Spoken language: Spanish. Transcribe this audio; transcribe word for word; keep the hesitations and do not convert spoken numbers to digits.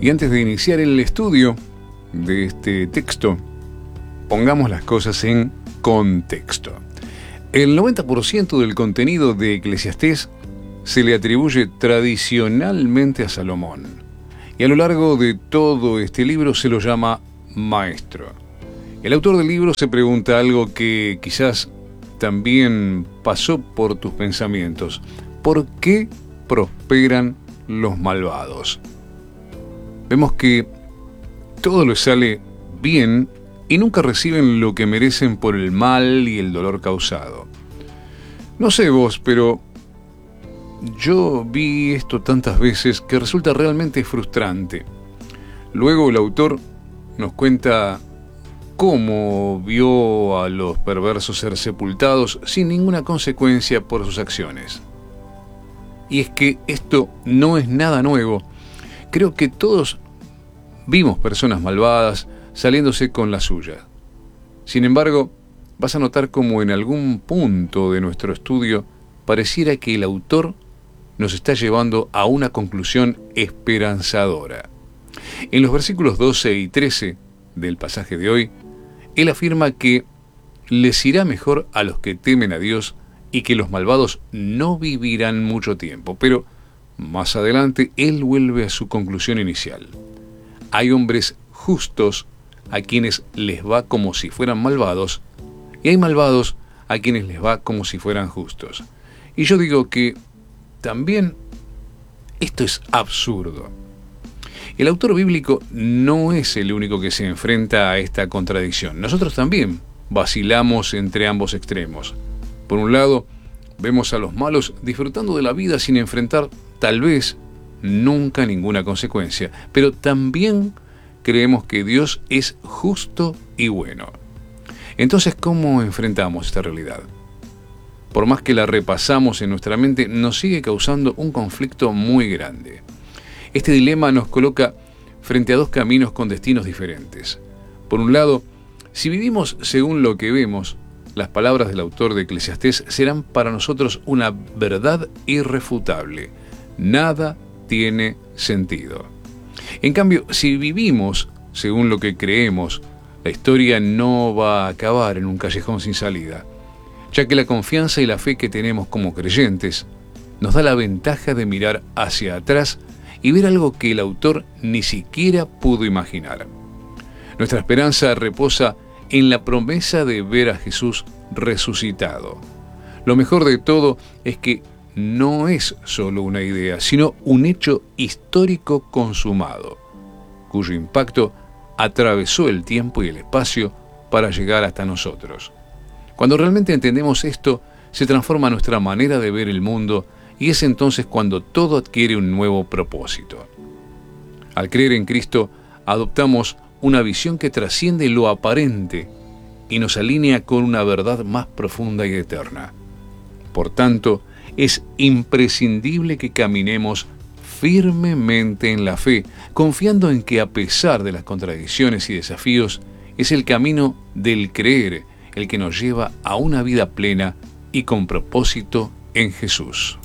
Y antes de iniciar el estudio de este texto, pongamos las cosas en contexto. El noventa por ciento del contenido de Eclesiastés se le atribuye tradicionalmente a Salomón, y a lo largo de todo este libro se lo llama maestro. El autor del libro se pregunta algo que quizás también pasó por tus pensamientos: ¿por qué prosperan los malvados? Vemos que todo les sale bien y nunca reciben lo que merecen por el mal y el dolor causado. No sé vos, pero yo vi esto tantas veces que resulta realmente frustrante. Luego el autor nos cuenta cómo vio a los perversos ser sepultados sin ninguna consecuencia por sus acciones. Y es que esto no es nada nuevo. Creo que todos vimos personas malvadas saliéndose con la suya. Sin embargo, vas a notar cómo en algún punto de nuestro estudio pareciera que el autor nos está llevando a una conclusión esperanzadora. En los versículos doce y trece del pasaje de hoy, él afirma que les irá mejor a los que temen a Dios y que los malvados no vivirán mucho tiempo. Pero más adelante él vuelve a su conclusión inicial. Hay hombres justos a quienes les va como si fueran malvados, y hay malvados a quienes les va como si fueran justos. Y yo digo que también esto es absurdo. El autor bíblico no es el único que se enfrenta a esta contradicción. Nosotros también vacilamos entre ambos extremos. Por un lado, vemos a los malos disfrutando de la vida sin enfrentar, tal vez, nunca ninguna consecuencia. Pero también creemos que Dios es justo y bueno. Entonces, ¿cómo enfrentamos esta realidad? Por más que la repasamos en nuestra mente, nos sigue causando un conflicto muy grande. Este dilema nos coloca frente a dos caminos con destinos diferentes. Por un lado, si vivimos según lo que vemos, las palabras del autor de Eclesiastés serán para nosotros una verdad irrefutable. Nada tiene sentido. En cambio, si vivimos según lo que creemos, la historia no va a acabar en un callejón sin salida, ya que la confianza y la fe que tenemos como creyentes nos da la ventaja de mirar hacia atrás y ver algo que el autor ni siquiera pudo imaginar. Nuestra esperanza reposa en la promesa de ver a Jesús resucitado. Lo mejor de todo es que no es solo una idea, sino un hecho histórico consumado, cuyo impacto atravesó el tiempo y el espacio para llegar hasta nosotros. Cuando realmente entendemos esto, se transforma nuestra manera de ver el mundo, y es entonces cuando todo adquiere un nuevo propósito. Al creer en Cristo, adoptamos una visión que trasciende lo aparente y nos alinea con una verdad más profunda y eterna. Por tanto, es imprescindible que caminemos firmemente en la fe, confiando en que a pesar de las contradicciones y desafíos, es el camino del creer el que nos lleva a una vida plena y con propósito en Jesús.